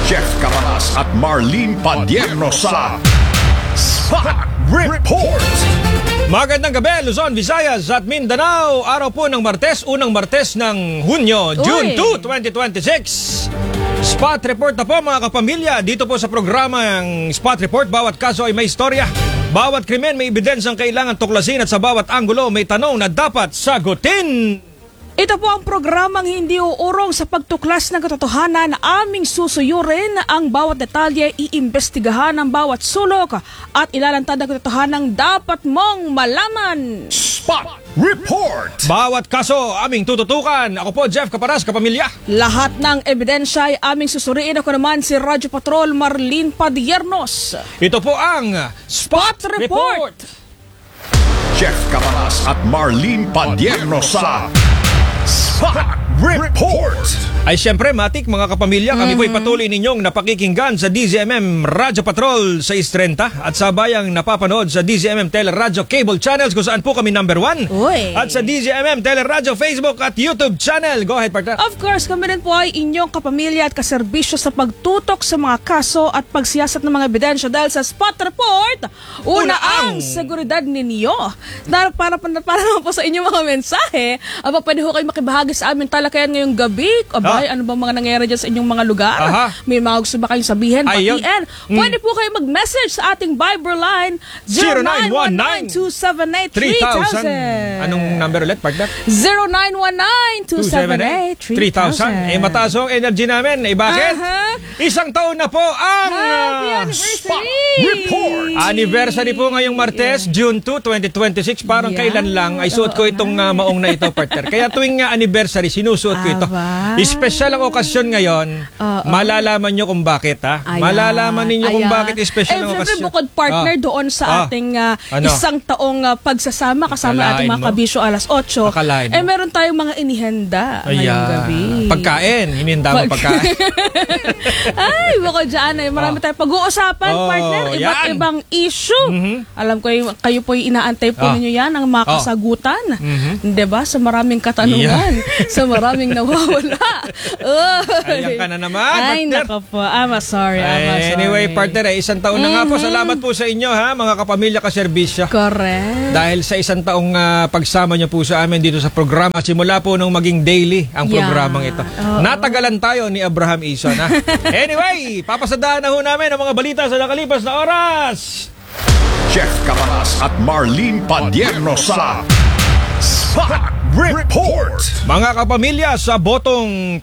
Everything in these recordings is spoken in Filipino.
Jeff Cabanas at Marlene Padierno sa Spot Report. Magandang gabi, Luzon, Visayas at Mindanao. Araw po ng Martes, unang Martes ng Hunyo, June 2, 2026. Spot Report na po mga kapamilya. Dito po sa programang Spot Report, bawat kaso ay may istorya. Bawat krimen may ebidensyang kailangan tuklasin at sa bawat anggulo may tanong na dapat sagutin. Ito po ang programang hindi uurong sa pagtuklas ng katotohanan. Aming susuyurin ang bawat detalye, iimbestigahan ang bawat sulok at ilalantad ang katotohanan dapat mong malaman. Spot Report. Bawat kaso aming tututukan. Ako po, Jeff Cabanas, kapamilya. Lahat ng ebidensya ay aming susuriin. Ako naman si Radyo Patrol Marlene Padiernos. Ito po ang Spot Report. Jeff Cabanas at Marlene Padierno sa Spot Report. Ay syempre, matik mga kapamilya, kami po'y patuloy ninyong napakikinggan sa DZMM Radyo Patrol 630 at sabayang napapanood sa DZMM Teleradyo Cable Channels kung saan po kami number 1. Uy. At sa DZMM Teleradyo Facebook at YouTube channel. Go ahead, partner. Of course, kami rin po ay inyong kapamilya at kaserbisyo sa pagtutok sa mga kaso at pagsiyasat ng mga ebidensya dahil sa Spot Report, una ang seguridad ninyo. Para naman po sa inyong mga mensahe, pwede ho kayo makibahagi sa aming talakayan ngayong gabi. Abay, ano ba mga nangyayari dyan sa inyong mga lugar? Aha. May mga gusto ba kayong sabihin, batiin? Pwede po kayo mag-message sa ating Viber line 0919-278-3000. Anong number ulit, partner? 0919-278-3000. Mataas ang energy namin. Bakit? Isang taon na po ang Happy anniversary! Spot Report. Anniversary po ngayong Martes, June 2, 2026. Parang kailan lang ay suot ko itong maong na ito, partner. Kaya tuwing anniversary, sinusuot ko ito. Special ang okasyon ngayon. Malalaman nyo kung bakit, ha? Malalaman ninyo kung bakit special ang okasyon. Siyempre, bukod partner doon sa ating isang taong pagsasama kasama ating mga kabisyo alas 8. Akalain mo. Meron tayong mga inihanda ngayong gabi. Pagkain. Hininda mo pagkain. Ay, bukod dyan ay marami tayong pag-uusapan, partner. Iba't ibang issue. Alam ko, kayo po yung inaantay po ninyo yan, ang mga kasagutan. Diba? Sa maraming katanungan. Sa maraming nawawala. Ayan ka na naman, ay, partner. nako po. I'm sorry. Anyway, partner, isang taon na nga po. Salamat po sa inyo, ha, mga kapamilya kaserbisyo. Correct. Dahil sa isang taong pagsama niyo po sa amin dito sa programa, simula po nung maging daily ang programang ito. Natagalan tayo ni Abraham Ison, ha? Anyway, papasadaan na ho namin ang mga balita sa nakalipas na oras. Jeff Cabanas at Marlene Padierno sa Spot Report. Mga kapamilya, sa botong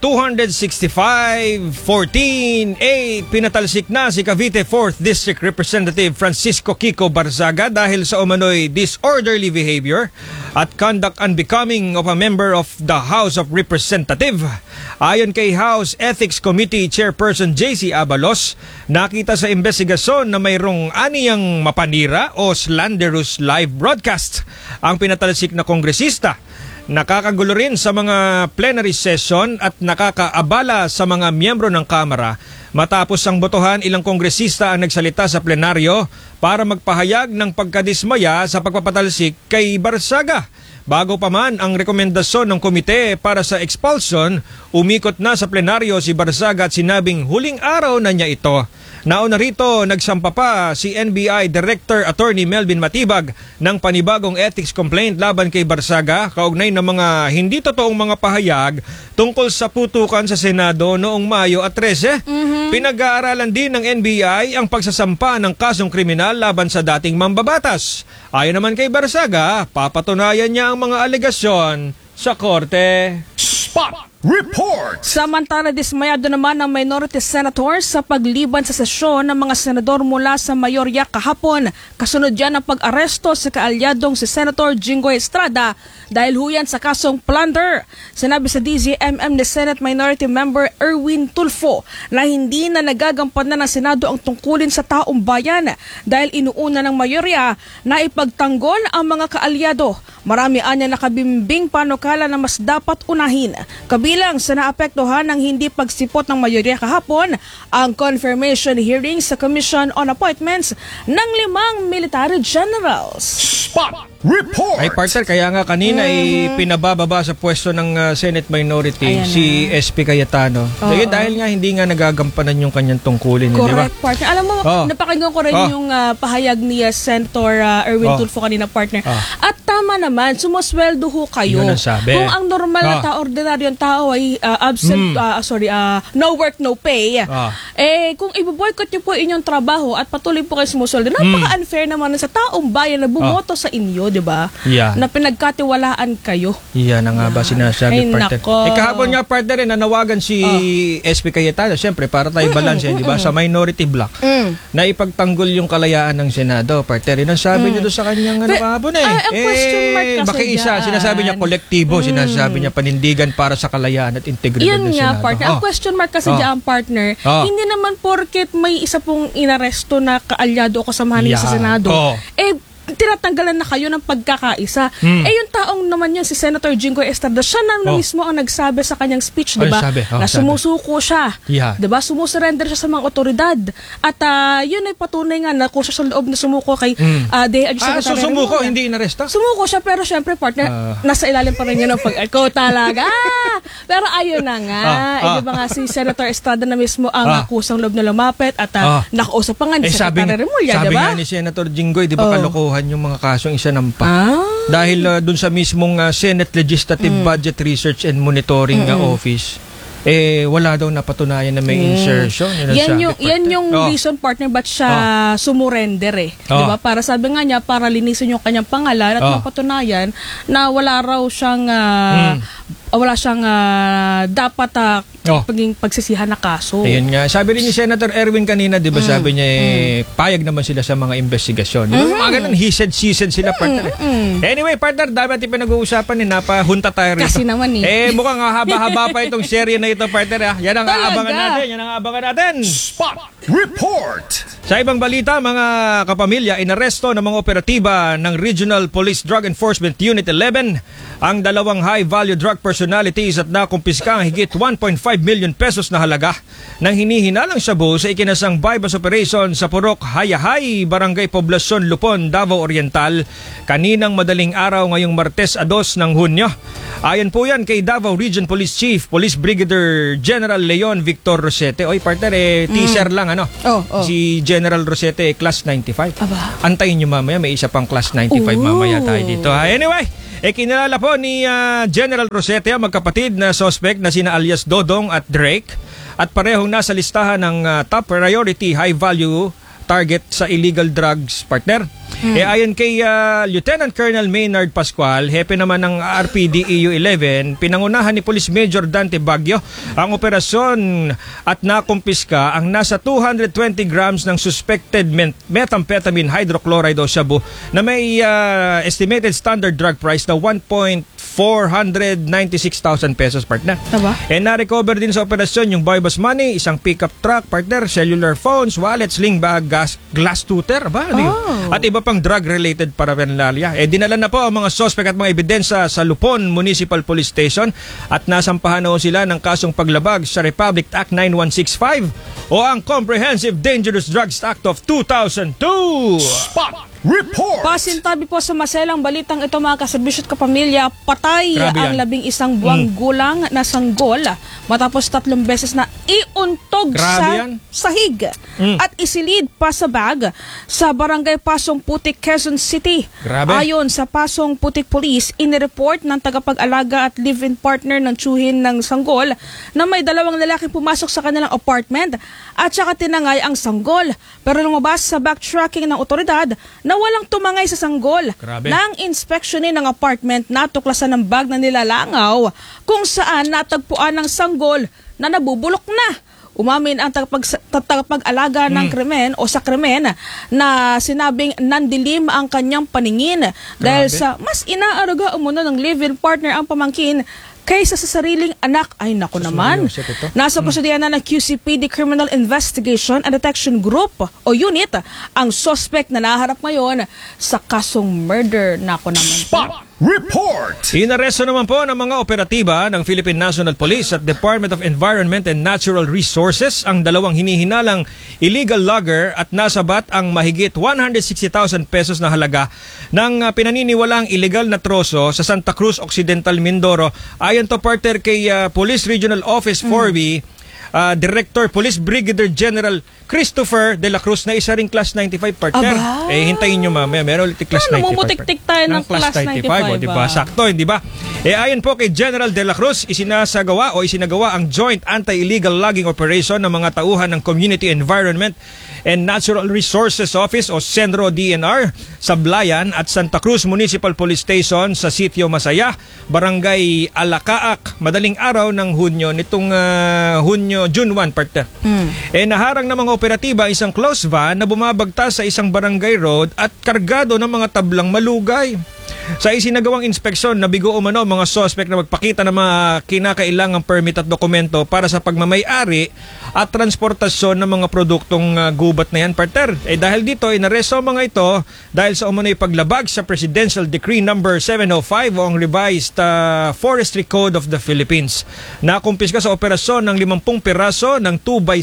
265-14-8, pinatalsik na si Cavite 4th District Representative Francisco Kiko Barzaga dahil sa umano'y disorderly behavior at conduct unbecoming of a member of the House of Representatives. Ayon kay House Ethics Committee Chairperson JC Abalos, nakita sa investigasyon na mayroong aniyang mapanira o slanderous live broadcast ang pinatalsik na kongresista. Nakakagulo rin sa mga plenary session at nakakaabala sa mga miyembro ng Kamara. Matapos ang botohan, ilang kongresista ang nagsalita sa plenaryo para magpahayag ng pagkadismaya sa pagpapatalsik kay Barzaga. Bago pa man ang rekomendasyon ng komite para sa expulsion, umikot na sa plenaryo si Barzaga at sinabing huling araw na niya ito. Nauna rito, nagsampa pa si NBI Director Attorney Melvin Matibag ng panibagong ethics complaint laban kay Barzaga kaugnay ng mga hindi totoong mga pahayag tungkol sa putukan sa Senado noong Mayo at 13. Pinag-aaralan din ng NBI ang pagsasampa ng kasong kriminal laban sa dating mambabatas. Ayon naman kay Barzaga, papatunayan niya ang mga alegasyon sa korte. Spot Report. Samantala, dismayado naman ang minority senators sa pagliban sa sesyon ng mga senador mula sa mayorya kahapon. Kasunod yan ang pag-aresto sa kaalyadong si Senator Jinggoy Estrada dahil huyan sa kasong plunder. Sinabi sa DZMM ni Senate Minority Member Erwin Tulfo na hindi na nagagampanan ng Senado ang tungkulin sa taong bayan dahil inuuna ng mayorya na ipagtanggol ang mga kaalyado. Marami anya nakabimbing panukala na mas dapat unahin. Kabilang sa naapektuhan ng hindi pagsipot ng mayorya kahapon ang confirmation hearing sa Commission on Appointments ng 5 military generals. Spot Report! Ay partner, kaya nga kanina pinabababa sa pwesto ng Senate Minority Ayan si SP Cayetano. Dahil nga hindi nga nagagampanan yung kanyang tungkulin, di ba? Correct, partner. Alam mo, napakinggan ko rin yung pahayag ni Senator Erwin Tulfo kanina, partner. At tama naman, sumusweldo ho kayo. Yun ang sabi. Kung ang normal na tao, ordinaryong tao ay no work, no pay. Kung ibo-boycott niyo po inyong trabaho at patuloy po kayo sumusweldo, napaka-unfair naman sa taong bayan na bumoto sa inyo, di ba? Yeah. Na pinagkatiwalaan kayo. Yan ang nga ba sinasabi, Ay, partner. nako. Kahapon nga, partner, nanawagan si SP Cayetano, siyempre, para tayo balance, di ba? Sa minority block, na ipagtanggol yung kalayaan ng Senado, partner. Yun ang sabi niyo doon sa kanyang kahapon ang question mark kasi sinasabi niya kolektibo, sinasabi niya panindigan para sa kalayaan at integridad ng Senado. Yan nga, partner. Ang question mark kasi dyan, partner, hindi naman porket may isa pong inaresto na kaalyado o kasamahan niya sa Senado, tinatanggalan na kayo ng pagkakaisa. Yung taong naman yun, si Senator Jinggoy Estrada, siya na mismo ang nagsabi sa kanyang speech, diba? Na sumusuko siya. Diba? Sumusurrender siya sa mga otoridad. At yun ay patunay nga na kung siya sa loob na sumuko kay so sumuko, hindi inaresto? Sumuko siya, pero syempre, partner, nasa ilalim pa rin yun ng pag-ako talaga. Pero ayun na nga. Diba nga si Senator Estrada na mismo ang kusang loob na lumapit at nakausap pa nga ni Secretary Remulla, diba? Sabi nga ni Senator Jinggoy, diba kalokohan yung mga kasong isinampa. Dahil dun sa mismong Senate Legislative Budget Research and Monitoring Office, wala daw napatunayan na may insertion. Yan yung reason, partner, ba't siya sumurrender Diba? Para sabi nga niya, para linisin yung kanyang pangalan at mapatunayan na wala raw siyang dapat pagsisihan na kaso. Ayun nga. Sabi rin ni Senator Erwin kanina, di ba, sabi niya, payag naman sila sa mga investigasyon. Mga ganun, he said, she said sila, partner. Anyway, partner, dapat pinag-uusapan, napahunta tayo rito. Kasi naman mukhang haba-haba pa itong serye na ito, partner. Yan ang aabangan natin. Spot Report! Sa ibang balita, mga kapamilya, inaresto ng mga operatiba ng Regional Police Drug Enforcement Unit 11 ang dalawang high-value drug personalities at nakumpiska ang higit 1.5 million pesos na halaga ng hinihinalang shabu sa ikinasang bypass operation sa Purok Hayahay, Barangay Poblacion, Lupon, Davao Oriental, kaninang madaling araw ngayong Martes 2 ng Hunyo. Ayon po yan kay Davao Region Police Chief, Police Brigadier General Leon Victor Rosete. Oy, partner, teaser lang, Si General Rosete, class 95. Antayin nyo mamaya, may isa pang class 95 mamaya tayo dito. Anyway, kinilala po ni General Rosete ang magkapatid na suspect na sina alias Dodong at Drake at parehong nasa listahan ng top priority high-value target sa illegal drugs, partner. Ayon kay Lieutenant Colonel Maynard Pascual, hepe naman ng RPD EU11, pinangunahan ni Police Major Dante Baguio ang operasyon at nakumpiska ang nasa 220 grams ng suspected methamphetamine hydrochloride o shabu na may estimated standard drug price na 1,496,000 pesos, partner. Na-recover din sa operasyon yung bypass money, isang pickup truck, partner, cellular phones, wallet, sling bag, glass tutor, at iba pang drug-related paraphernalia. Dinala na po ang mga suspect at mga ebidensya sa Lupon Municipal Police Station at nasampahan na sila ng kasong paglabag sa Republic Act 9165 o ang Comprehensive Dangerous Drugs Act of 2002. Spot Report! Pasintabi po sa maselang balitang ito, mga kaservisyo at kapamilya, patay ang 11 buwang gulang na sanggol matapos 3 beses na iuntog sa sahig at isilid pa sa bag sa Barangay Pasong Putik, Quezon City. Ayon sa Pasong Putik Police, inireport ng tagapag-alaga at live-in partner ng tiyuhin ng sanggol na may 2 lalaking pumasok sa kanilang apartment at saka tinangay ang sanggol. Pero lumabas sa backtracking ng otoridad na walang tumangay sa sanggol. Nang inspeksyonin ng apartment, natuklasan ng bag na nilalangaw kung saan natagpuan ng sanggol na nabubulok na. Umamin ang tagapag-alaga ng krimen o sa krimen na sinabing nandilim ang kanyang paningin dahil sa mas inaaruga umano ng live-in partner ang pamangkin kaysa sa sariling anak. Ay naku naman. Nasa kusudian na ng QCPD Criminal Investigation and Detection Group o Unit ang suspect na naharap ngayon sa kasong murder. Naku naman. Spot Report! Inaresto naman po ng mga operatiba ng Philippine National Police at Department of Environment and Natural Resources ang dalawang hinihinalang illegal logger at nasabat ang mahigit 160,000 pesos na halaga ng pinaniniwalang illegal na troso sa Santa Cruz Occidental, Mindoro. Ayon to partner kay Police Regional Office 4B, Director Police Brigadier General Christopher De La Cruz na isa ring Class 95 partner. Aba! Hintayin nyo mamaya. Meron ulit Class 95. Namumutik-tik tayo ng Class 95. Di ba? Sakto, hindi ba? Ayon po kay General De La Cruz, isinagawa ang Joint Anti-Illegal Logging Operation ng mga tauhan ng Community Environment and Natural Resources Office o Centro DNR sa Blayan at Santa Cruz Municipal Police Station sa Sitio Masaya, Barangay Alacaak, madaling araw ng Hunyo, nitong June 1, partner. Naharang ng mga operatiba isang close van na bumabagtas sa isang barangay road at kargado ng mga tablang malugay. Sa isinagawang inspeksyon, nabigo umano mga suspect na magpakita ng mga kinakailangang permit at dokumento para sa pagmamay-ari at transportasyon ng mga produktong gubat na yan, partner. Dahil dito, inaresto mga ito dahil sa umano'y paglabag sa Presidential Decree number 705 o ang revised Forestry Code of the Philippines. Nakumpiska sa operasyon ng 50 piraso ng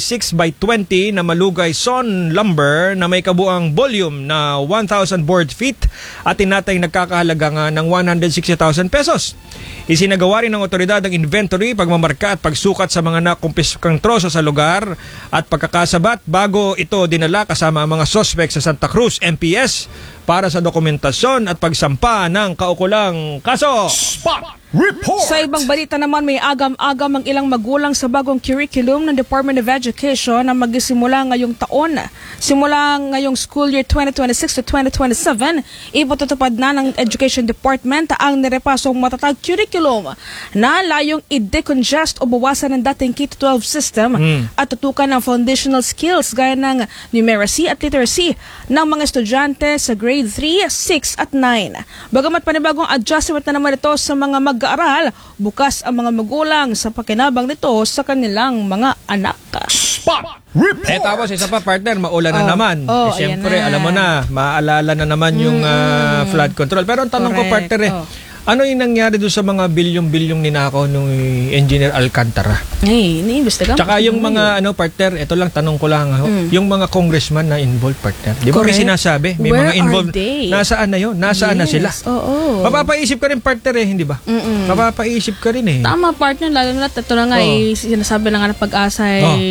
2x6x20 na malugay sawn lumber na may kabuang volume na 1,000 board feet at tinatay nagkakahalaga nga ng 160,000 pesos. Isinagawa rin ng otoridad ang inventory, pagmamarka at pagsukat sa mga nakumpiskang troso sa lugar at pagkakasabat bago ito dinala kasama ang mga suspect sa Santa Cruz MPS para sa dokumentasyon at pagsampa ng kaukulang kaso. Spot Report! Sa ibang balita naman, may agam-agam ang ilang magulang sa bagong curriculum ng Department of Education na magsisimula ngayong taon. Simula ngayong school year 2026 to 2027, ipatutupad na ng Education Department ang nirepasong matatag curriculum na layong i-decongest o bawasan ng dating K-12 system at tutukan ng foundational skills gaya ng numeracy at literacy ng mga estudyante sa grade 3, 6 at 9. Bagamat panibagong adjustment na naman ito sa mga mag-aaral, bukas ang mga magulang sa pakinabang nito sa kanilang mga anak. Spot Report! Tapos isa pa, partner, maulan na naman. Siyempre, ayan na. alam mo na, maaalala na naman yung flood control. Pero ang tanong ko, Correct. partner, ano yung nangyari doon sa mga bilyong-bilyong ninakaw ng Engineer Alcantara? Iniimbestigahan. Tsaka yung mga partner, ito lang, tanong ko lang, yung mga congressman na involved, partner. Di ba may Correct. sinasabi? May Where mga involved. are they? Nasaan na yun? Nasaan na sila? Oo. Mapapaisip ka rin, partner, hindi ba? Mapapaisip ka rin Tama, partner. Lalo na ito na nga, sinasabi na nga ng pag-asa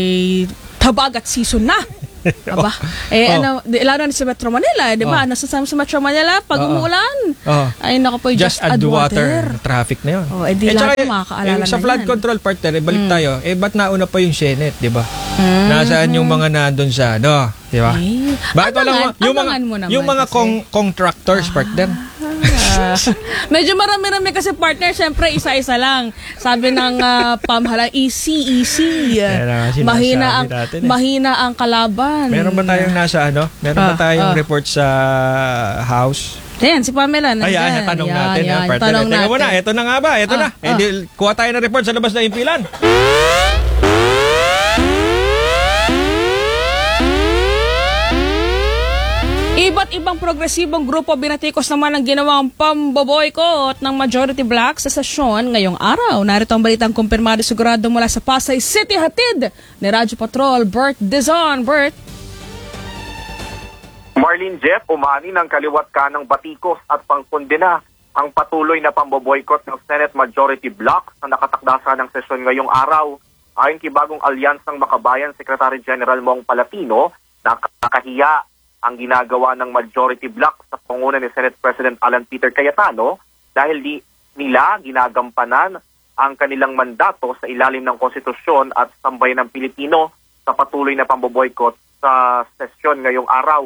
tabag at season na. Aba. Lalo na sa Metro Manila, di ba? Nasasama sa Metro Manila pag umuulan. Ay, naku po, just add water. Traffic na yun. Di lahat makakaalala na sa flood yan. control, partner, balik tayo. Ba't nauna pa yung Senate, di ba? Nasaan yung mga nandun sa, di ba? Bakit walang abangan mo naman yung mga kasi. contractors, partner? Medyo marami-rami kasi, partner. Siyempre, isa-isa lang. Sabi ng pamahalaan, easy. Mahina natin, mahina ang kalaban. Meron ba tayong nasa Meron ba tayong report sa House? Ayan, si Pamela. Ayan, tanong natin. Partner. Tanong Tingnan mo natin. na, ito na nga ba? Ito na. Kuha tayo ng report sa labas na impilan. Iba't ibang progresibong grupo binatikos naman ang ginawang pamboboykot ng majority black sa sesyon ngayong araw. Narito ang balitang kumpirmado sigurado mula sa Pasay City, hatid ni Radyo Patrol Bert Dizon. Bert? Marlene Jeff, umani ng kaliwat kanang batikos at pangkondena ang patuloy na pamboboykot ng Senate Majority Bloc sa nakatakdasa ng sesyon ngayong araw. Ayon kay Bagong Alyansang Makabayan Secretary General Mong Palatino, nakakahiya ang ginagawa ng Majority Bloc sa pangunan ni Senate President Alan Peter Cayetano dahil nila ginagampanan ang kanilang mandato sa ilalim ng konstitusyon at sambayan ng Pilipino sa patuloy na pamboboykot sa sesyon ngayong araw.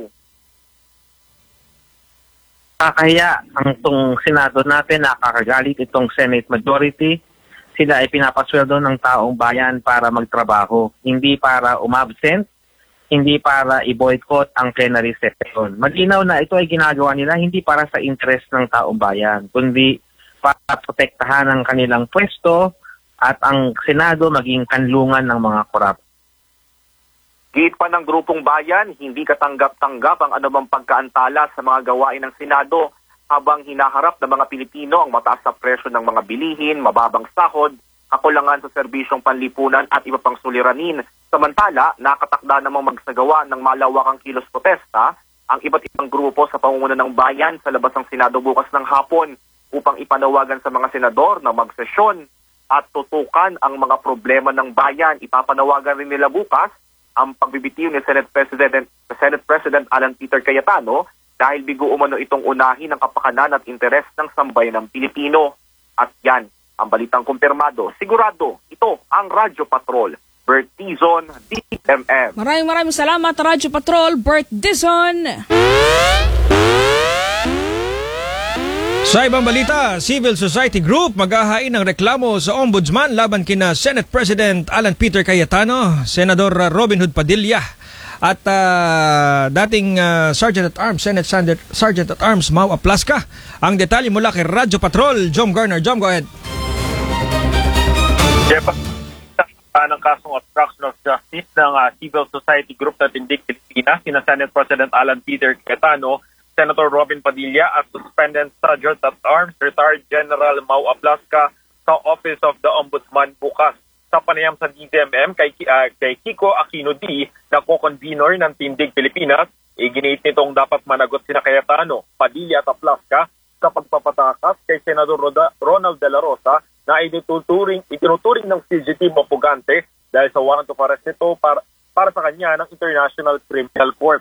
Kaya ang itong Senado natin, nakakagalit itong Senate Majority. Sila ay pinapasweldo ng taong bayan para magtrabaho, hindi para umabsent, hindi para i-boycott ang plenary session. Malinaw na ito ay ginagawa nila hindi para sa interest ng taong bayan, kundi para protektahan ang kanilang pwesto at ang Senado maging kanlungan ng mga korap. Giit pa ng grupong bayan, hindi katanggap-tanggap ang anumang pagkaantala sa mga gawain ng Senado habang hinaharap ng mga Pilipino ang mataas na presyo ng mga bilihin, mababang sahod, kakulangan sa serbisyong panlipunan at iba pang suliranin. Samantala, nakatakda namang magsagawa ng malawakang kilos protesta ang iba't ibang grupo sa pamumuno ng bayan sa labas ng Senado bukas ng hapon upang ipanawagan sa mga senador na magsesyon at tutukan ang mga problema ng bayan. Ipapanawagan rin nila bukas ang pagbibitiw ni Senate President Alan Peter Cayetano dahil bigo umano itong unahin ang kapakanan at interes ng sambayan ng Pilipino. At yan, ang balitang kumpirmado. Sigurado, ito ang Radyo Patrol. Bert Dizon, DMM. Maraming salamat, Radyo Patrol, Bert Dizon. Sa ibang balita, civil society group maghahain ng reklamo sa ombudsman laban kina Senate President Alan Peter Cayetano, Senador Robin Hood Padilla at dating Sergeant at Arms, Senate Sergeant at Arms Mau Aplaska. Ang detalye mula kay Radyo Patrol, Jom Garner. Jom, go ahead. Ng kasong obstruction of justice ng civil society group na Tindig Pilipinas, sina Senate President Alan Peter Cayetano, Senator Robin Padilla at suspended Sergeant at Arms Retired General Mau Aplaska sa Office of the Ombudsman bukas. Sa panayam sa DZMM kay Kiko Aquino D, na co-convenor ng Tindig Pilipinas, iginit nitong dapat managot sina Cayetano, Padilla at Aplaska sa pagpapatakas kay Senador Ronald De La Rosa na itinuturing ng CGT mapugante dahil sa warrant of arrest nito para sa kanya ng International Criminal Court.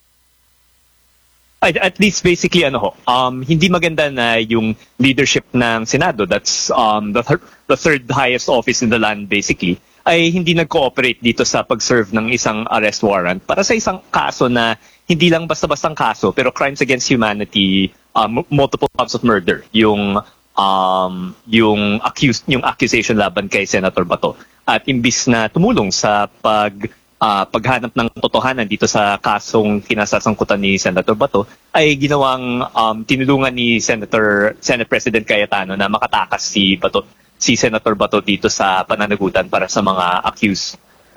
At least basically hindi maganda na yung leadership ng Senado, that's the third highest office in the land basically, ay hindi nag-cooperate dito sa pag-serve ng isang arrest warrant para sa isang kaso na hindi lang basta-bastang kaso pero crimes against humanity, multiple counts of murder, yung accusation laban kay Senator Bato. At imbis na tumulong sa paghanap ng totohanan dito sa kasong kinasasangkutan ni Senator Bato, ay ginawang tinulungan ni Senate President Cayetano na makatakas si Senator Bato dito sa pananagutan para sa mga accused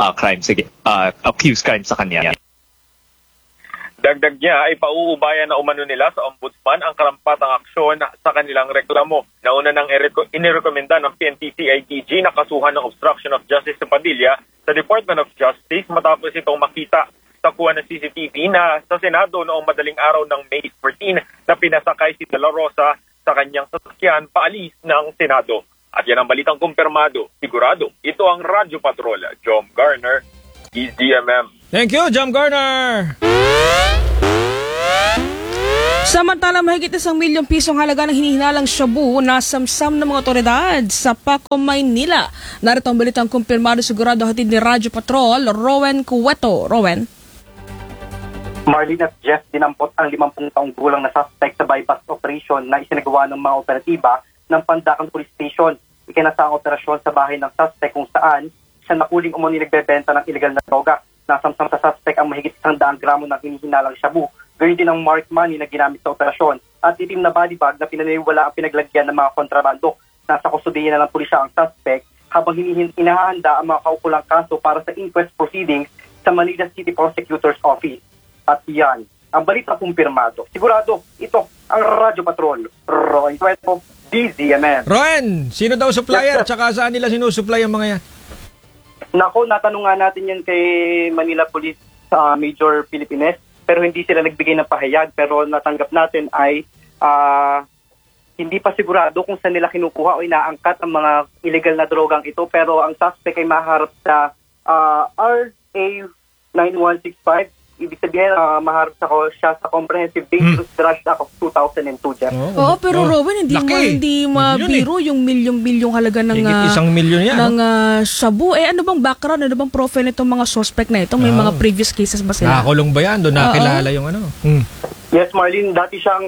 crimes sa kanya. Dagdag niya ay pauubayan na umano nila sa ombudsman ang karampatang aksyon sa kanilang reklamo. Nauna nang inirekomenda ng PNP-CIDG na kasuhan ng obstruction of justice sa Padilla sa Department of Justice matapos itong makita sa kuha ng CCTV na sa Senado noong madaling araw ng May 14 na pinasakay si De La Rosa sa kanyang sasakyan paalis ng Senado. At yan ang balitang kumpirmado. Sigurado, ito ang Radyo Patrol. Jom Garner, DZMM. Thank you, Jom Garner. Samantala, mahigit 1 milyong pisong halaga ng hinihinalang shabu na samsam ng mga otoridad sa Paco, Maynila. Narito ang balitang kumpirmado sigurado hatid ni Radyo Patrol, Rowen Cueto. Rowen. Marlene at Jeff dinampot ang 50 taong gulang na suspect sa bypass operation na isinagawa ng mga operatiba ng Pandacan Police Station. Ikinasa ang operasyon sa bahay ng suspect kung saan siya nakuling umuni nagbebenta ng illegal na droga. Nasamsam sa suspect ang mahigit 100 gramo ng hinihinalang shabu. Gayun din ang marked money na ginamit sa operasyon at itim na body bag na pinaniwala ang pinaglagyan ng mga kontrabando. Nasa kustudiya na ng pulisya ang suspect habang hinahanda ang mga kaukulang kaso para sa inquest proceedings sa Manila City Prosecutor's Office. At yan, ang balita kumpirmado. Sigurado, ito ang Radyo Patrol. Roy Cueto, DZMM. Roen, sino daw supplier? Tsaka saan nila sinusupply ang mga yan? Nako, natanong nga natin yan kay Manila Police Major Pilipines, pero hindi sila nagbigay ng pahayag. Pero natanggap natin ay hindi pa sigurado kung saan nila kinukuha o inaangkat ang mga illegal na drogang ito. Pero ang suspect ay maharap sa RA 9165. Ibig sabihin, maharap siya sa Comprehensive Dangerous Drug Act of 2002, Jeff. Oo, pero Rowan, hindi mabiro yung milyong-milyong halaga ng Higit 1 milyon yan, ng shabu. Ano bang background, ano bang profile nitong mga suspect na ito? May mga previous cases ba sila? Nakakulong ba yan? Doon nakilala yung ano? Yes, Marlene, dati siyang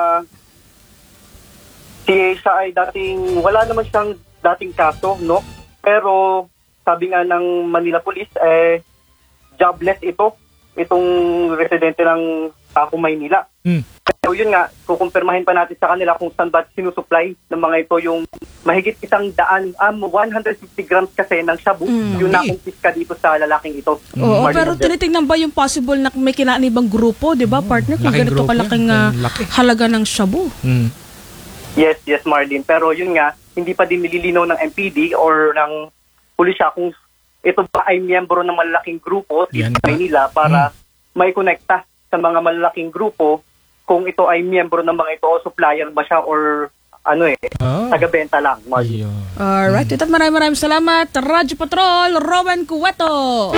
siya ay wala naman siyang dating kaso, no? Pero sabi nga ng Manila Police, jobless itong residente ng Paco, Maynila. So yun nga, kukumpirmahin pa natin sa kanila kung saan ba sinusupply ng mga ito yung mahigit 100, 150 grams kasi ng shabu yung nakumpiska dito sa lalaking ito. Oo, Marlene pero at Jeff. tinitingnan ba yung possible na may kinaan ibang grupo, di ba, partner? Kung Laking ganito grupo kalaking yan. Laki. halaga ng shabu. Yes, Marlene. Pero yun nga, hindi pa din nililinaw ng MPD or ng pulisya kung ito ba ay miyembro ng malalaking grupo dito Yan sa ba? Maynila para may konekta sa mga malalaking grupo kung ito ay miyembro ng mga ito o supplier ba siya or taga-benta lang. Marlene. Alright, ito maraming salamat. Radyo Patrol, Rowan Cueto.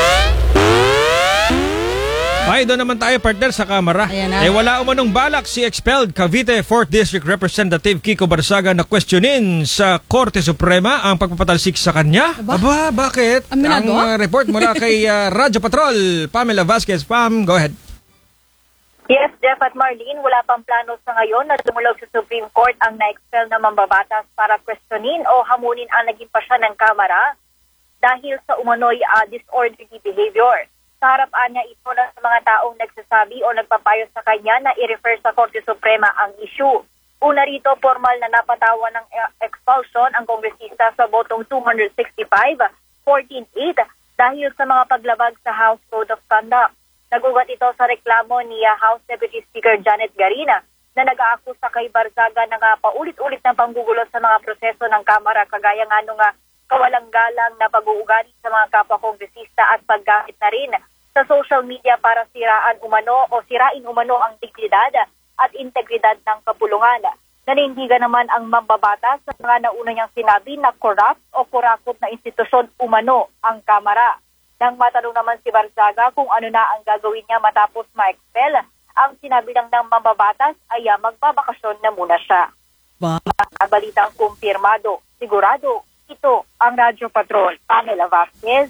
Okay, doon naman tayo partner sa kamera. Ayan na. Wala umanong balak si expelled Cavite 4th District Representative Kiko Barzaga na questionin sa Korte Suprema ang pagpapatalsik sa kanya. Aba, bakit? Aminado? Ang report mula kay Radyo Patrol, Pamela Vasquez. Pam, go ahead. Yes, Jeff at Marlene, wala pang plano sa ngayon na dumulog sa Supreme Court ang na-expel na mambabatas para questionin o hamunin ang naging pasya ng Kamara dahil sa umano'y disorderly behavior. Sa harapan niya ito na sa mga taong nagsasabi o nagpapayo sa kanya na i-refer sa Korte Suprema ang issue. Una rito, formal na napatawan ng expulsion ang kongresista sa botong 265, 14-8 dahil sa mga paglabag sa House Code of Conduct. Nagugat ito sa reklamo ni House Deputy Speaker Janet Garina na nag-aakusa kay Barzaga na paulit-ulit na panggugulo sa mga proseso ng Kamara kagaya nga nung kawalang-galang na pag-uugali sa mga kapwa-kongresista at paggamit na rin sa social media para sirain umano ang dignidad at integridad ng kapulungan. Nanindigan naman ang mambabatas sa mga nauna niyang sinabi na corrupt o kurakot na institusyon umano ang Kamara. Nang matanong naman si Barzaga kung ano na ang gagawin niya matapos ma-expel, ang sinabi lang ng mambabatas ay magbabakasyon na muna siya. Mga balitang kumpirmado, sigurado, ito ang Radyo Patrol. Pamela Vasquez,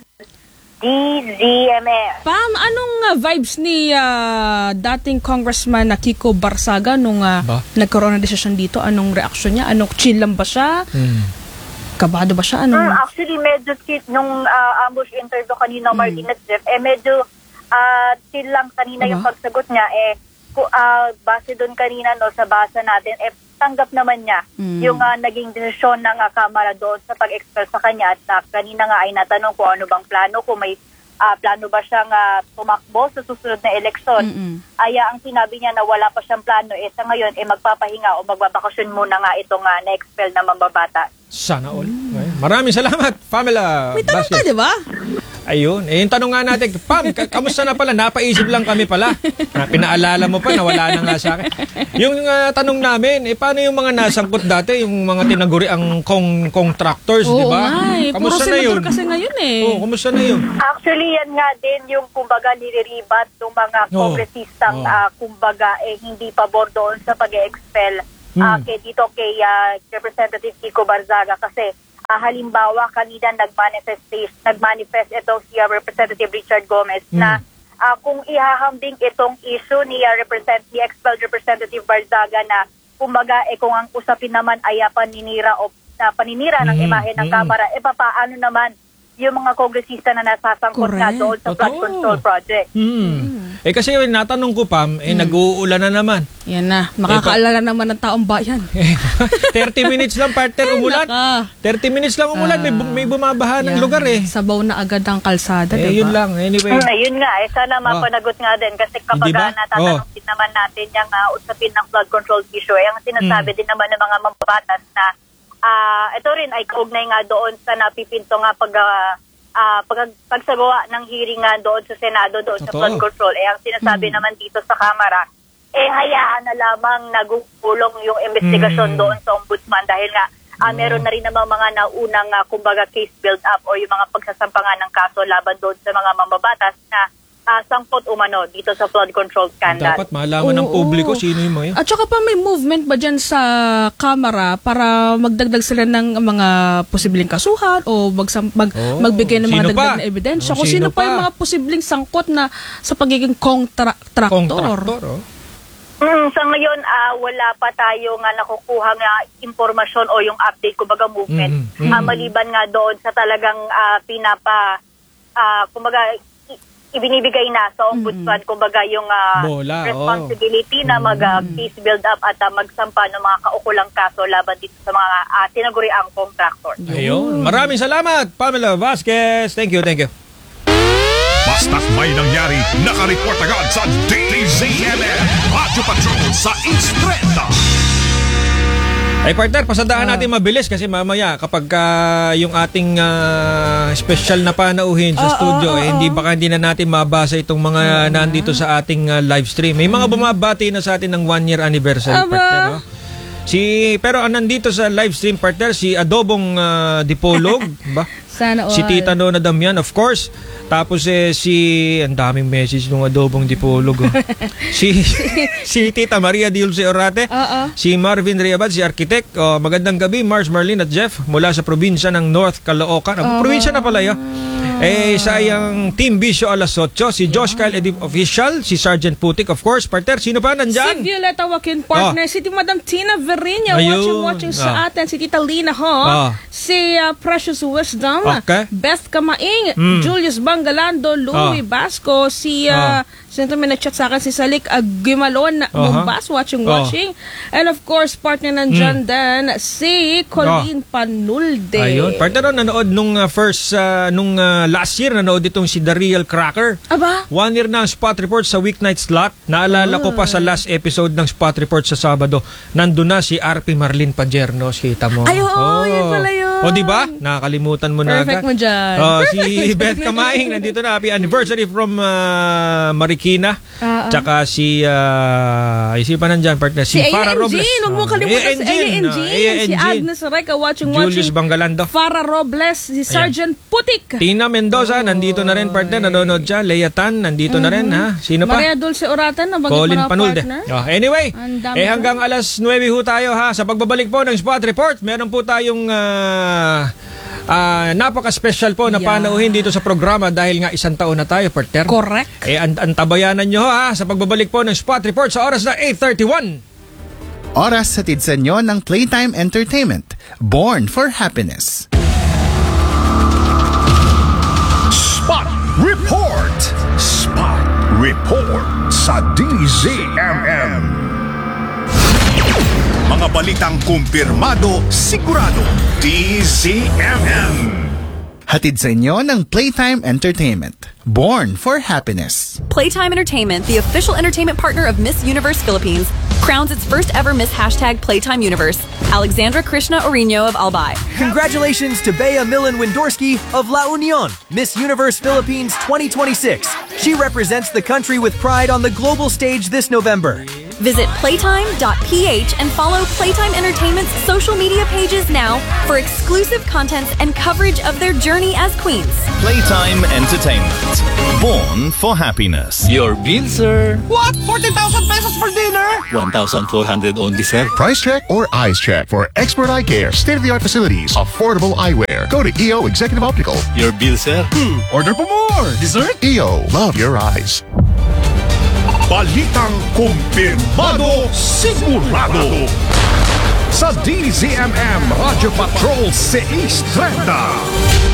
DZMR. Pam, anong vibes ni dating Congressman na Kiko Barzaga nung nagkaroon ng desisyon dito? Anong reaksyon niya? Anong chill lang ba siya? Kabado ba siya? Actually, medyo nung ambush interview kanina, Marlene at Jeff, medyo chill lang kanina yung pagsagot niya. Base doon kanina sa basa natin, tanggap naman niya yung naging desisyon ng Kamara doon sa pag-expel sa kanya. At kanina nga ay natanong kung ano bang plano, kung may plano ba siyang tumakbo sa susunod na eleksyon. Ay ang sinabi niya na wala pa siyang plano, sa ngayon magpapahinga o magbabakasyon muna nga itong na-expel na mambabata. Sana all. Maraming salamat, Pamela. May tanong ka, di ba? Ayun. Yung tanong nga natin, Pam, kamusta na pala? Napaisip lang kami pala. Pinaalala mo pa na wala na nga sa akin. Yung tanong namin, paano yung mga nasangkot dati, yung mga tinaguri ang contractors, di ba? Kamusta na yun? Puro senador kasi ngayon kamusta na yun? Actually, yan nga din yung kumbaga niriribat ng mga kongresistang kumbaga hindi pabor doon sa pag-expel kay Representative Kiko Barzaga kasi halimbawa kanina nagmanifest ito si Representative Richard Gomez na kung ihahambing itong issue ni expelled Representative Barzaga na kumbaga kung ang usapin naman ay paninira ng imahe ng Kamara, paano naman yung mga kongresista na nasasangkot na doon sa flood control project. Kasi natanong ko, Pam, nag-uulan na naman. Yan na, makakaalala naman ng taong bayan. 30 minutes lang, partner, umulan. 30 minutes lang umulan, may bumabaha ng lugar Sabaw na agad ang kalsada, diba? Yun lang, anyway. Ayun nga, sana mapanagot nga din kasi kapag natatanong din naman natin yung usapin ng flood control issue, ang sinasabi din naman ng mga mambabatas na ito rin ay kaugnay nga doon sa napipinto nga pagsagawa ng hearing nga doon sa Senado, doon sa flood control. Ang sinasabi naman dito sa Kamara, hayaan na lamang nagugulong yung investigasyon doon sa ombudsman dahil nga meron na rin naman mga naunang kumbaga case build up o yung mga pagsasampangan ng kaso laban doon sa mga mambabatas na sangkot umano dito sa flood control scandal. Dapat malaman ng publiko sino yung mga yun. At saka pa may movement ba dyan sa Kamara para magdagdag sila ng mga posibleng kasuhan o magbigay ng mga dagdag na ebidensya? Kung sino pa yung mga posibleng sangkot na sa pagiging contractor? Sa ngayon, wala pa tayo nga nakukuha nga impormasyon o yung update, kumbaga movement. Maliban nga doon sa talagang kumbaga ibinibigay na sa ombudsman, kumbaga yung Bola, responsibility na mag-case build up at magsampa ng mga kaukulang kaso laban dito sa mga tinaguriang contractor. Ayun. Maraming salamat, Pamela Vasquez. Thank you. Basta't may nangyari, nakareport agad sa DZMM Radyo Patrol sa East 30. Ay partner, pasadahan natin mabilis kasi mamaya kapag yung ating special na panauhin sa studio, hindi na natin mabasa itong mga nandito sa ating live stream. May mga bumabati na sa atin ng 1-year anniversary, partner. No? Pero nandito sa live stream, partner, si Adobong Dipolog, ba? Sana all. Si Tita Nona Damian, of course. Tapos ang daming message ng Adobong Dipolog. si Tita Maria Dulce Orate, si Marvin Riabad, si Architect. Magandang gabi, Mars, Marlene at Jeff mula sa probinsya ng North Caloocan. Probinsya na pala yun. Sayang Team Bisyo alas 8, si Josh Kyle Edip Official, si Sergeant Putik, of course. Partner, sino pa nandyan? Si Violeta Joaquin, partner. Si Madam Tina Verinia, watching sa atin. Si Tita Lina si Precious Wisdom, Beth Kamaing, Julius Bangalando, Louie Basco, si sino may nag-chat sa akin, si Salik Aguimalon, Bombas, watching. And of course, partner nandyan din, si Colleen Panulde. Ayun, partner, nanood nung last year, nanood itong si The Real Cracker. Aba? 1 year na ang spot report sa weeknight slot. Naalala ko pa sa last episode ng spot report sa Sabado. Nandun na si RP Marlene Pajerno. Kita mo. Ay, yun pala yun. O, diba? Nakakalimutan mo na agad. Perfect mo dyan. Si Beth Kamaing, nandito na. Happy anniversary from Marikina. Tsaka si pa nandyan, partner. Si Farah Robles. Huwag mo kalimutan si Engine. Si Agnes Reca, watching. Julius Bangalando. Farah Robles, si Sergeant Putik. Tina Mendoza, nandito na rin, partner. Nanonood siya. Leia Tan, nandito na rin. Ha? Sino pa? Maria Dulce Oratan, Colin Panulde. Anyway, hanggang alas 9 ho tayo, ha. Sa pagbabalik po ng Spot Report, meron po tayong napaka-special po na panauhin dito sa programa dahil nga 1 taon na tayo, partner. Correct. Antabayanan nyo ha sa pagbabalik po ng Spot Report sa oras na 8:31. Oras hatid sa inyo ng Playtime Entertainment. Born for Happiness. Spot Report sa DZMM. Mga balitang kumpirmado, sigurado, DZMM. Hatid sa inyo ng Playtime Entertainment. Born for Happiness. Playtime Entertainment, the official entertainment partner of Miss Universe Philippines, crowns its first ever Miss #Playtime Universe, Alexandra Krishna Orino of Albay. Congratulations to Bea Millen Windorski of La Union, Miss Universe Philippines 2026. She represents the country with pride on the global stage this November. Visit playtime.ph and follow Playtime Entertainment's social media pages now for exclusive contents and coverage of their journey as queens. Playtime Entertainment. Born for Happiness. Your bill, sir. What? 40,000 pesos for dinner? 1,400 only, sir. Price check or eyes check for expert eye care, state-of-the-art facilities, affordable eyewear. Go to EO Executive Optical. Your bill, sir. Order for more. Dessert? EO. Love your eyes. Balitang kumpirmado, sigurado. Sa DZMM Radyo Patrol 630.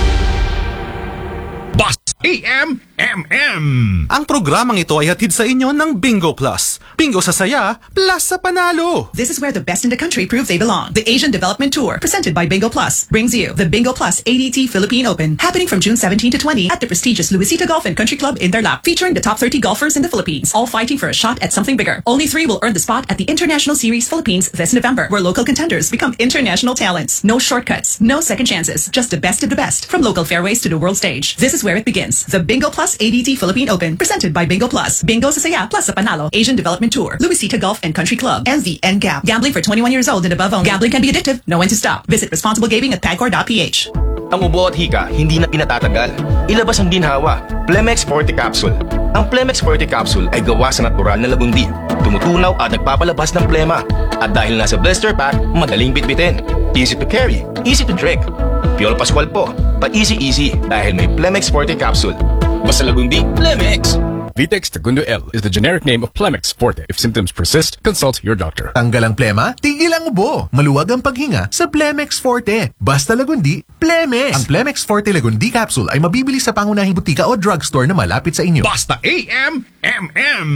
EMMM. Ang programang ito ay hatid sa inyo ng Bingo Plus. Bingo sa saya, plus sa panalo. This is where the best in the country prove they belong. The Asian Development Tour, presented by Bingo Plus, brings you the Bingo Plus ADT Philippine Open, happening from June 17 to 20 at the prestigious Luisita Golf and Country Club in Tarlac, featuring the top 30 golfers in the Philippines, all fighting for a shot at something bigger. Only 3 will earn the spot at the International Series Philippines this November, where local contenders become international talents. No shortcuts, no second chances, just the best of the best, from local fairways to the world stage. This is where it begins. The Bingo Plus ADT Philippine Open, presented by Bingo Plus. Bingo sa saya, plus sa panalo. Asian Development Tour, Luisita Golf and Country Club, and the NGAP. Gambling for 21 years old and above only. Gambling can be addictive. Know when to stop. Visit responsible gaming at pagcor.ph. Ang ubo at hika, hindi na pinatatagal. Ilabas ang ginhawa. Plemex Forte Capsule. Ang Plemex Forte Capsule ay gawa sa natural na lagundi. Tumutunaw at nagpapalabas ng plema. At dahil nasa blister pack, madaling bitbitin. Easy to carry, easy to drink. Piolo Pascual po, pa easy dahil may Plemex Forte Capsule. Basta lagundi, Plemex. Vitex Segundo L is the generic name of Plemex Forte. If symptoms persist, consult your doctor. Tanggal ang plema, tigil ang ubo. Maluwag ang paghinga sa Plemex Forte. Basta Lagundi, Plemex. Ang Plemex Forte Lagundi capsule ay mabibili sa pangunahing butika o drugstore na malapit sa inyo. Basta AM.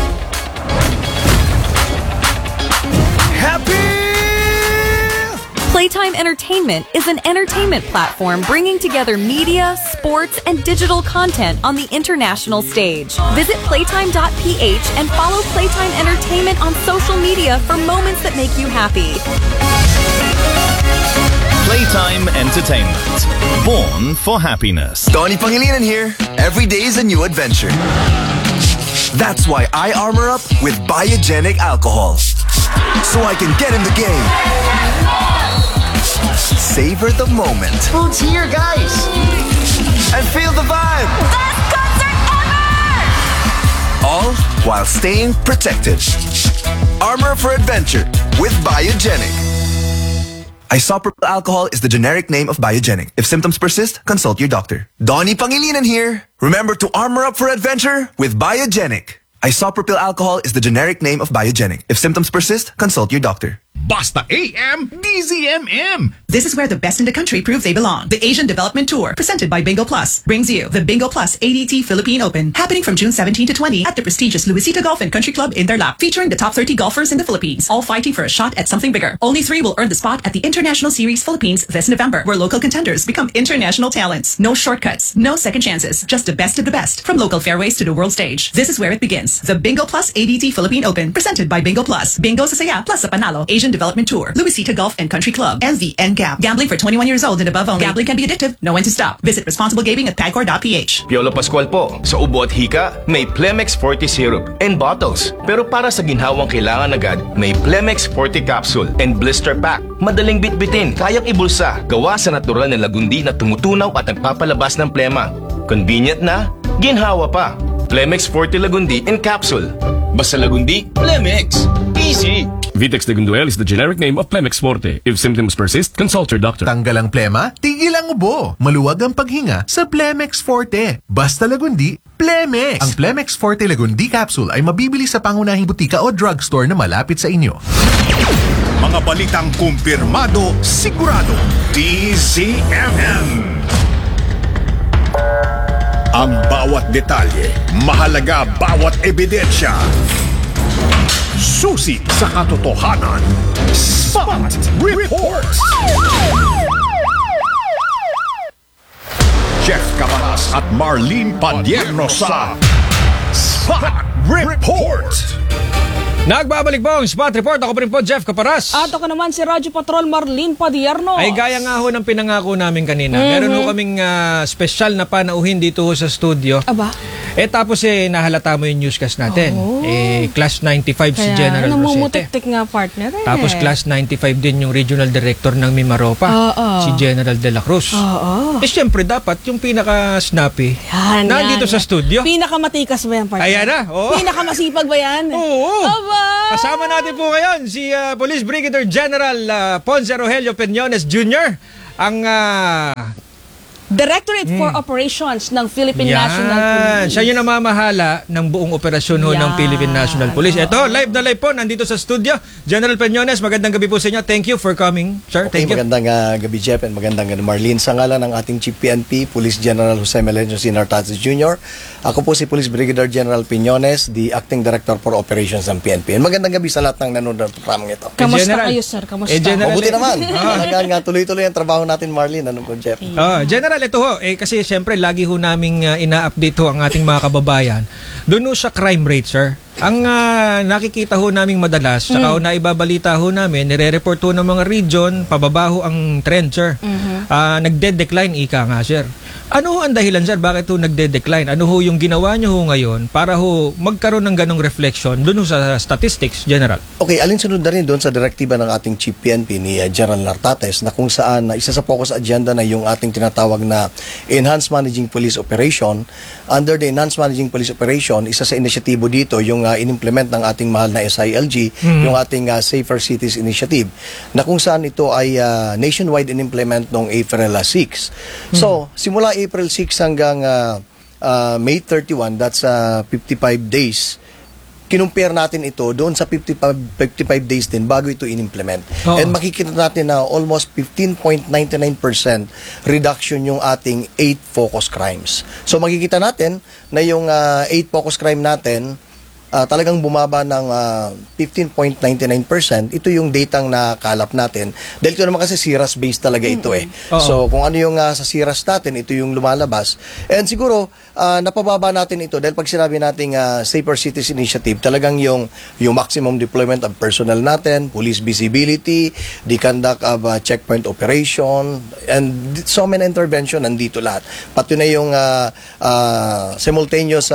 Playtime Entertainment is an entertainment platform bringing together media, sports, and digital content on the international stage. Visit playtime.ph and follow Playtime Entertainment on social media for moments that make you happy. Playtime Entertainment. Born for happiness. Donnie Pangilinan here. Every day is a new adventure. That's why I armor up with Biogenic alcohol. So I can get in the game. Savor the moment. Food's here, guys! And feel the vibe. Best concert ever! All while staying protected. Armor for adventure with Biogenic. Isopropyl alcohol is the generic name of Biogenic. If symptoms persist, consult your doctor. Donnie Pangilinan here. Remember to armor up for adventure with Biogenic. Isopropyl alcohol is the generic name of Biogenic. If symptoms persist, consult your doctor. Basta AM, DZMM. This is where the best in the country prove they belong. The Asian Development Tour, presented by Bingo Plus, brings you the Bingo Plus ADT Philippine Open, happening from June 17 to 20 at the prestigious Luisita Golf and Country Club Interlac, featuring the top 30 golfers in the Philippines, all fighting for a shot at something bigger. Only 3 will earn the spot at the International Series Philippines this November, where local contenders become international talents. No shortcuts, no second chances, just the best of the best, from local fairways to the world stage. This is where it begins. The Bingo Plus ADT Philippine Open, presented by Bingo Plus. Bingo sa saya, plus sa panalo. Asian Development Tour, Luisita Golf and Country Club, MV NCAP. Gambling for 21 years old and above only. Gambling can be addictive. Know when to stop. Visit responsible gaming at pagcor.ph. Piolo Pascual po. Sa ubo at hika, may Plemex Forte syrup and bottles. Pero para sa ginhawang kailangan agad, may Plemex Forte capsule and blister pack. Madaling bitbitin, kayang ibulsa. Gawa sa natural na lagundi na tumutunaw at nagpapalabas ng plema. Convenient na, ginhawa pa. Plemex Forte Lagundi in capsule. Basta Lagundi, Plemex. Easy. Vitex Segundo L is the generic name of Plemex Forte. If symptoms persist, consult your doctor. Tanggal ang plema, tigil ang ubo. Maluwag ang paghinga sa Plemex Forte. Basta Lagundi, Plemex. Ang Plemex Forte Lagundi capsule ay mabibili sa pangunahing butika o drugstore na malapit sa inyo. Mga balitang kumpirmado, sigurado. DZMM. Ang bawat detalye, mahalaga bawat ebidensya. Susi sa katotohanan. Spot Reports. Jeff Cabanas at Marlene Padierno sa Spot Report. Nagbabalik po ang Spot Report. Ako pa rin po, Jeff Caparas. At ako naman si Radyo Patrol Marlene Padierno. Ay gaya nga ho ng pinangako namin kanina. Meron ho kaming special na panauhin dito ho sa studio. Aba? Tapos nahalata mo yung newscast natin. Class 95 si General Rosete. Namumutik-tik nga partner eh. Tapos class 95 din yung regional director ng Mimaropa, si General De La Cruz. Siyempre dapat yung pinaka-snappy nandito sa studio. Pinakamatikas ba yan, partner? Ayan na. Pinakamasipag ba yan? Oo. Aba! Kasama natin po ngayon si Police Brigadier General Ponce Rogelio Peñones Jr., ang Directorate for Operations ng Philippine National Police. Siya yung namamahala ng buong operasyon ng Philippine National Police. Ito, live na live po, nandito sa studio. General Peñones, magandang gabi po sa inyo. Thank you for coming, sir. Thank you. Magandang gabi, Jeff, and magandang gabi, Marlene. Sa ngalan ng ating Chief PNP, Police General Jose Melencio C. Nartates Jr., ako po si Police Brigadier General Peñones, the Acting Director for Operations ng PNP. And magandang gabi sa lahat ng nanonood ng programang ito. Kamusta kayo, sir? Kamusta? Mabuti naman. Talagang tuloy-tuloy ang trabaho natin, Marlene. Ano po, Jeff? General, ito ho, kasi siyempre lagi ho naming ina-update ho ang ating mga kababayan. Doon ho sa crime rate, sir. Ang nakikita ho naming madalas, saka ho naibabalita ho namin, nire-report ho ng mga region, pababa ho ang trend, sir. Nagde-decline, ika nga, sir. Ano ho ang dahilan, sir? Bakit ho nagde-decline? Ano ho yung ginawa nyo ho ngayon para ho magkaroon ng ganong reflection doon ho sa statistics, General? Okay, alinsunod na rin doon sa direktiba ng ating Chief PNP ni General Nartates na kung saan isa sa focus agenda na yung ating tinatawag na Enhanced Managing Police Operation. Under the Enhanced Managing Police Operation, isa sa inisyatibo dito yung in-implement ng ating mahal na SILG, yung ating Safer Cities Initiative, na kung saan ito ay nationwide in-implement noong April 6. So, simula April 6 hanggang May 31, that's 55 days. Kinumpare natin ito doon sa 55 days din bago ito in-implement. And makikita natin na almost 15.99% reduction yung ating 8 focus crimes. So makikita natin na yung 8 focus crime natin talagang bumaba ng 15.99%. Ito yung datang nakalap natin. Dahil ito naman kasi SIRAS-based talaga ito eh. So kung ano yung sa SIRAS natin, ito yung lumalabas. And siguro, napababa natin ito dahil pag sinabi nating Safer Cities Initiative, talagang yung maximum deployment of personnel natin, police visibility, the conduct of checkpoint operation, and so many intervention, nandito lahat. Pati na yung simultaneous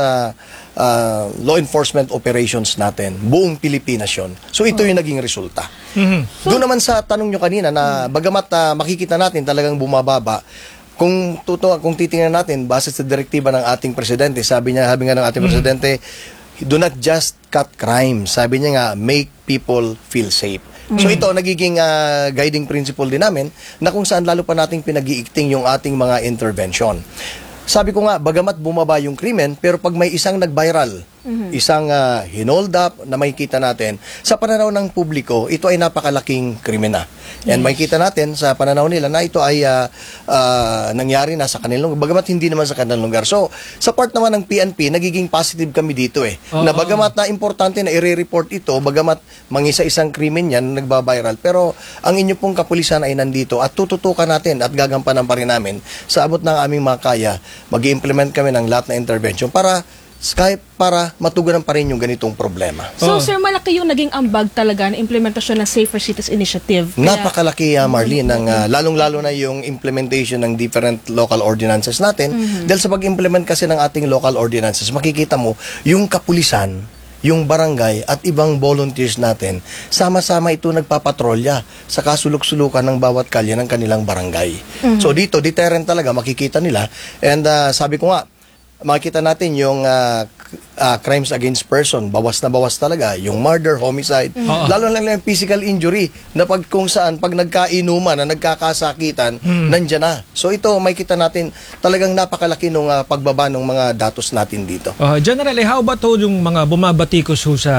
law enforcement operations natin. Buong Pilipinas yun. So ito yung naging resulta. Doon naman sa tanong nyo kanina na bagamat makikita natin talagang bumababa, kung titingnan natin base sa direktiba ng ating presidente, sabi nga ng ating presidente, do not just cut crime. Sabi niya nga, make people feel safe. So ito, nagiging guiding principle din namin na kung saan lalo pa nating pinag-iigting yung ating mga intervention. Sabi ko nga, bagamat bumaba yung krimen, pero pag may isang nag-viral, isang hinold up na makikita natin, sa pananaw ng publiko, ito ay napakalaking krimen na. And makikita natin sa pananaw nila na ito ay nangyari na sa kanilang lugar, bagamat hindi naman sa kanilang lugar. So, sa part naman ng PNP, nagiging positive kami dito eh. Na bagamat na importante na i-report ito, bagamat mangisa-isang krimen yan, nagba-viral, pero ang inyo pong kapulisan ay nandito at tututukan natin at gagampanan pa rin namin sa abot ng aming mga kaya, mag-i-implement kami ng lahat na intervention para matugunan pa rin yung ganitong problema. So, sir, malaki yung naging ambag talaga na implementasyon ng Safer Cities Initiative. Napakalaki, Marlene, lalong-lalo na yung implementation ng different local ordinances natin. Dahil sa pag-implement kasi ng ating local ordinances, makikita mo, yung kapulisan, yung barangay at ibang volunteers natin, sama-sama ito nagpapatrolya sa kasulok-sulukan ng bawat kalye ng kanilang barangay. So dito, deterrent talaga, makikita nila. And sabi ko nga, makikita natin yung crimes against person, bawas na bawas talaga. Yung murder, homicide, lalo lang yung physical injury na kung saan, pag nagkainuman na nagkakasakitan, nandyan na. So ito, makikita natin talagang napakalaki nung pagbaba ng mga datos natin dito. General, how about yung mga bumabatikos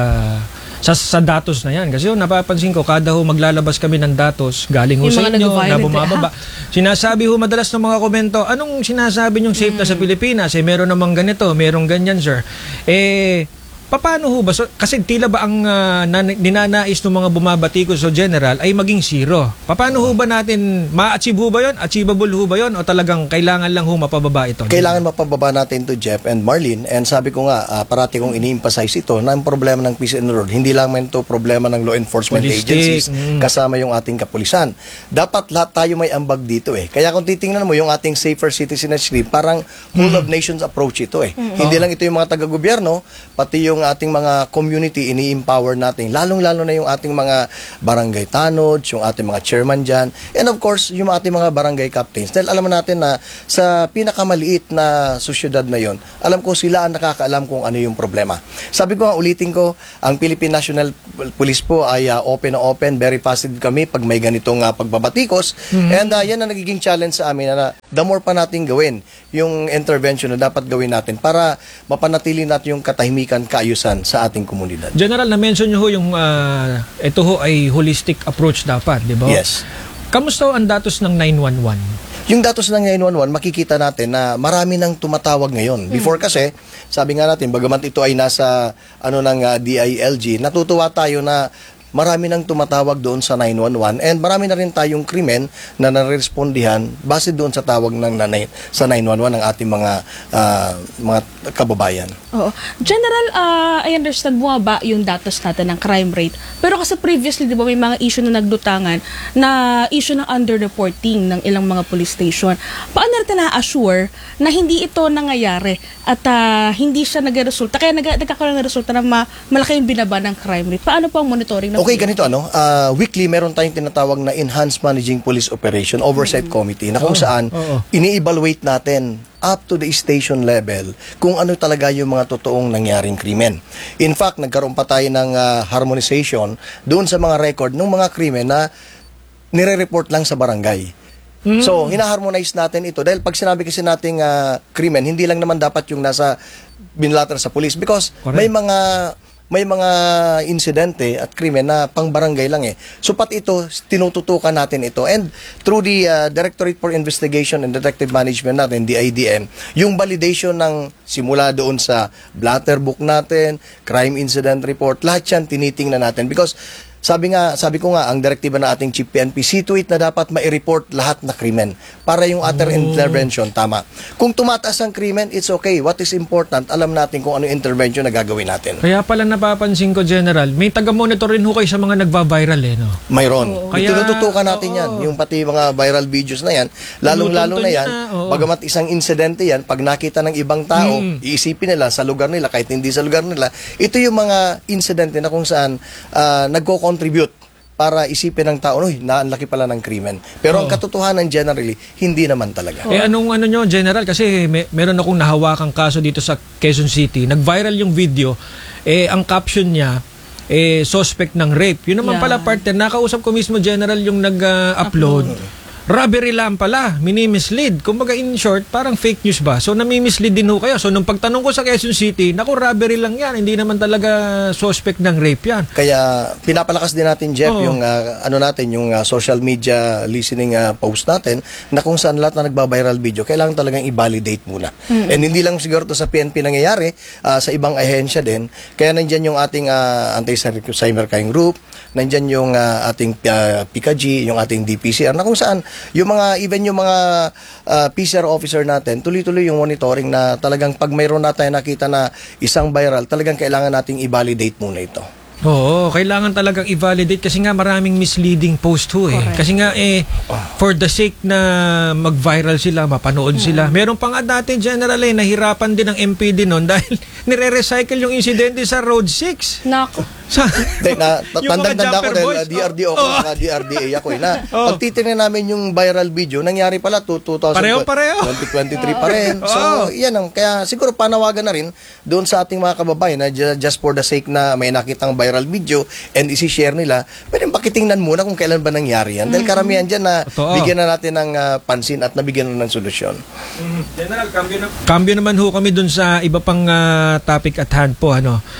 sa datos na yan? Kasi napapansin ko, kada maglalabas kami ng datos, galing sa inyo, na bumababa. Sinasabi madalas ng mga komento, anong sinasabi nyong safe na sa Pilipinas? Meron namang ganito, merong ganyan, sir. Paano ba? So, kasi tila ba ang ninanais ng mga bumabatikos o general ay maging zero? Paano ba natin, ma-achieve ba yun? Achievable ba yun? O talagang kailangan lang mapababa ito? Kailangan mapababa natin to, Jeff and Marlene. And sabi ko nga, parati kong ini-emphasize ito na ang problema ng peace and order, hindi lang ito problema ng law enforcement agencies, kasama yung ating kapulisan. Dapat lahat tayo may ambag dito eh. Kaya kung titingnan mo yung ating Safer Cities Initiative, parang whole of nations approach ito eh. Hindi lang ito yung mga taga-gobyerno, pati yung ating mga community, ini-empower natin. Lalong-lalo na yung ating mga barangay tanods, yung ating mga chairman dyan, and of course, yung ating mga barangay captains. Dahil alam natin na sa pinakamaliit na sosyedad na yon, alam ko sila ang nakakaalam kung ano yung problema. Sabi ko nga, ulitin ko, ang Philippine National Police po ay open na open, very positive kami pag may ganitong pagbabatikos. And yan ang nagiging challenge sa amin na the more pa natin gawin yung intervention na dapat gawin natin para mapanatili natin yung katahimikan, kaayusan sa ating komunidad. General, na-mention nyo yung ito ay holistic approach dapat, di ba? Yes. Kamusta ang datos ng 911? Yung datos ng 911, makikita natin na marami nang tumatawag ngayon. Before kasi, sabi nga natin, bagamat ito ay nasa ng DILG, natutuwa tayo na marami nang tumatawag doon sa 911 and marami na rin tayong krimen na narespondihan base doon sa tawag sa 911 ng ating mga kababayan. Oo. General, I understand bumaba yung datos natin ng crime rate. Pero kasi previously, di ba, may mga issue na nagdutangan na issue ng underreporting ng ilang mga police station. Paano natin na-assure na hindi ito nangyayari at hindi siya nag-resulta? Kaya nagkakaroon ng resulta na malaki yung binaba ng crime rate. Paano po ang monitoring ng Okay, ganito weekly meron tayong tinatawag na Enhanced Managing Police Operation Oversight Committee na kung saan ini-evaluate natin up to the station level kung ano talaga yung mga totoong nangyaring krimen. In fact, nagkaroon pa tayo ng harmonization doon sa mga record ng mga krimen na nire-report lang sa barangay. So, hinaharmonize natin ito. Dahil pag sinabi kasi nating krimen, hindi lang naman dapat yung nasa binlater sa police. Because may mga insidente at krimen na pang-barangay lang eh. So, pati ito, tinututukan natin ito. And through the Directorate for Investigation and Detective Management natin, DIDM, yung validation ng simula doon sa blatter book natin, crime incident report, lahat yan tinitingnan natin. Because sabi ko nga, ang direktiba ng ating Chief PNP, see to it na dapat ma-report lahat na krimen para yung other intervention, tama. Kung tumataas ang krimen, it's okay. What is important, alam natin kung ano intervention na gagawin natin. Kaya pala napapansin ko, General, may taga-monitor rin ho kayo sa mga nagva-viral no? Mayroon. Kaya tinututukan natin yan. Yung pati mga viral videos na yan, lalong-lalo na yan, bagamat isang insidente yan, pag nakita ng ibang tao, iisipin nila sa lugar nila, kahit hindi sa lugar nila, ito yung mga insidente na kung saan nagko-contribute para isipin ng tao, ang laki pala ng krimen. Pero ang katotohanan generally, hindi naman talaga. Anong nyo, General? Kasi meron akong nahawakang kaso dito sa Quezon City. Nag-viral yung video. Ang caption niya, suspect ng rape. Yun naman pala, partner. Nakausap ko mismo, General, yung nag-upload. Robbery lang pala, mini-mislead. Kumbaga in short, parang fake news ba? So nami-mislead din ho kayo. So nung pagtanong ko sa Quezon City, naku, robbery lang yan. Hindi naman talaga suspect ng rape yan. Kaya pinapalakas din natin, Jeff, yung yung social media listening post natin na kung saan lahat na nagba-viral video, kailangan talagang i-validate muna. And hindi lang siguro to sa PNP nangyayari, sa ibang ahensya din. Kaya nandyan yung ating anti-cybercrime group, nandyan yung ating PKG, yung ating DPCR, na kung saan yung mga PCR officer natin, tuloy-tuloy yung monitoring na talagang pag mayroon na tayo nakita na isang viral, talagang kailangan nating i-validate muna ito. Oo, kailangan talagang i-validate kasi nga maraming misleading post ho eh. Correct. Kasi nga for the sake na mag-viral sila, mapanood sila. Meron pa nga dati, General, nahirapan din ang MPD noon dahil nire-recycle yung insidente sa Road 6. Nako. Tandang-tanda ko dahil DRDO ko, DRDA ako pag titingnan namin yung viral video, nangyari pala 2023 pa rin. So, yan ang, kaya siguro panawagan na rin doon sa ating mga kababayan na just for the sake na may nakitang viral video and isi-share nila, pwede pakitingnan muna kung kailan ba nangyari yan. Dahil karamihan dyan na bigyan na natin ng pansin at nabigyan na ng solusyon. General, cambio naman ho kami dun sa iba pang topic at hand po.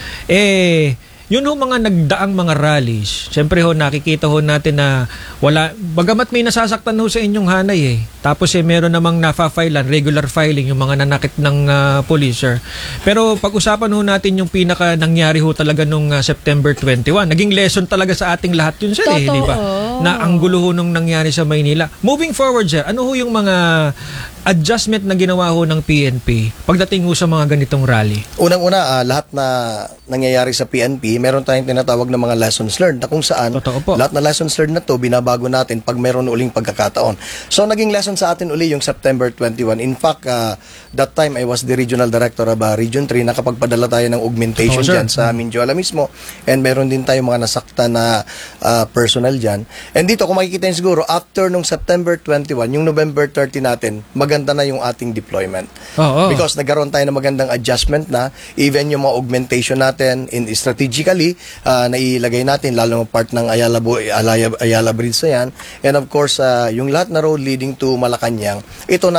Yun ho mga nagdaang mga rallies. Siyempre ho, nakikita ho natin na bagamat may nasasaktan ho sa inyong hanay Tapos meron namang nafa-filean, regular filing, yung mga nanakit ng police. Pero pag-usapan ho natin yung pinaka nangyari ho talaga nung September 21. Naging lesson talaga sa ating lahat yun, sir, di ba? Na ang gulo ho nung nangyari sa Maynila. Moving forward, sir, ano ho yung mga adjustment na ginawa ho ng PNP pagdating ho sa mga ganitong rally? Unang-una, lahat na nangyayari sa PNP, meron tayong tinatawag na mga lessons learned na kung saan lahat na lessons learned na to binabago natin pag meron uling pagkakataon. So naging lesson sa atin uli yung September 21. In fact, that time I was the regional director of Region 3. Nakapagpadala tayo ng augmentation dyan sa Minjoala mismo, and meron din tayong mga nasakta na personnel dyan. And dito kung makikita nyo siguro, after nung September 21, yung November 30 natin, maganda na yung ating deployment. Because nagkaroon tayo ng magandang adjustment na, even yung mga augmentation natin strategically nailagay natin, lalo part ng Ayala Bridge na yan. And of course, yung lahat na road leading to Malacanang, ito na